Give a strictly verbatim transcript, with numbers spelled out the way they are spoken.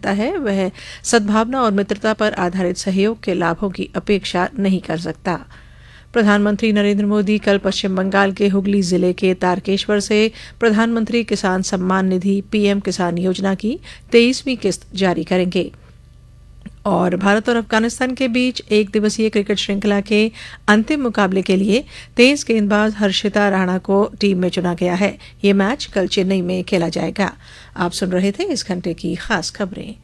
मानता है वह सद्भावना और मित्रता पर आधारित सहयोग के लाभों की अपेक्षा नहीं कर सकता। प्रधानमंत्री नरेंद्र मोदी कल पश्चिम बंगाल के हुगली जिले के तारकेश्वर से प्रधानमंत्री किसान सम्मान निधि पीएम किसान योजना की तेईसवीं किस्त जारी करेंगे। और भारत और अफगानिस्तान के बीच एक दिवसीय क्रिकेट श्रृंखला के अंतिम मुकाबले के लिए तेज गेंदबाज हर्षिता राणा को टीम में चुना गया है। ये मैच कल चेन्नई में खेला जाएगा। आप सुन रहे थे इस घंटे की खास खबरें।